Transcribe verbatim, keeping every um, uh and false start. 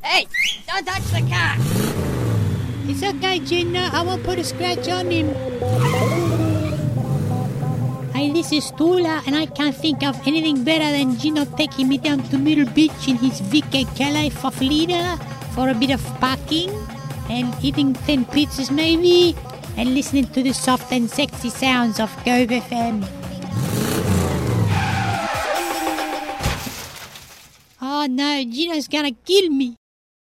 Hey, don't touch the car. It's okay, Gina. I won't put a scratch on him. Hey, this is Tula, and I can't think of anything better than Gino taking me down to Middle Beach in his V K Calais Faflida for a bit of parking and eating ten pizzas maybe and listening to the soft and sexy sounds of Cove F M. Oh no, Gino's gonna kill me.